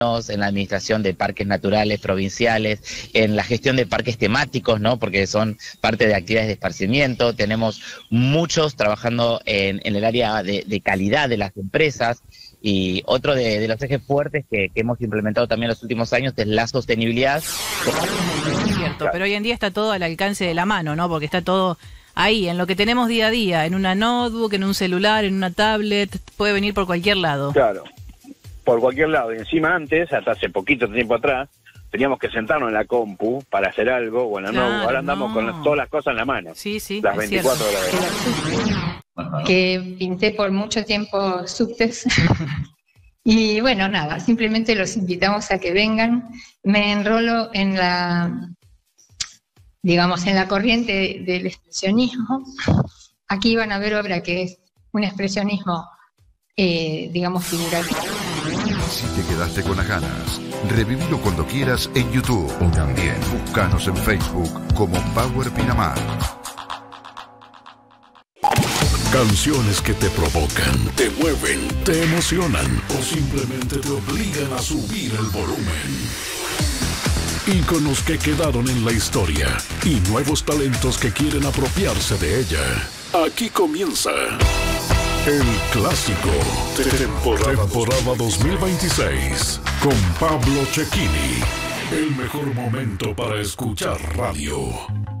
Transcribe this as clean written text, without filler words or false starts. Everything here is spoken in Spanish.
en la administración de parques naturales provinciales, en la gestión de parques temáticos, ¿no? Porque son parte de actividades de esparcimiento. Tenemos muchos trabajando en el área de calidad de las empresas. Y otro de los ejes fuertes que hemos implementado también en los últimos años es la sostenibilidad. Es cierto, pero hoy en día está todo al alcance de la mano, ¿no? Porque está todo ahí, en lo que tenemos día a día, en una notebook, en un celular, en una tablet, puede venir por cualquier lado. Claro, por cualquier lado. Y encima antes, hasta hace poquito tiempo atrás, teníamos que sentarnos en la compu para hacer algo, bueno, Claro, no, ahora andamos con todas las cosas en la mano. Sí, las 24 horas del día. Que pinté por mucho tiempo subtes. Y bueno, nada, simplemente los invitamos a que vengan. Me enrolo en digamos, en la corriente del expresionismo. Aquí van a ver obra que es un expresionismo, digamos, figurativo. Si te quedaste con las ganas, revívelo cuando quieras en YouTube o también búscanos en Facebook como Power Pinamar. Canciones que te provocan, te mueven, te emocionan o simplemente te obligan a subir el volumen. Íconos que quedaron en la historia y nuevos talentos que quieren apropiarse de ella. Aquí comienza El Clásico, temporada 2026, con Pablo Cecchini. El mejor momento para escuchar radio.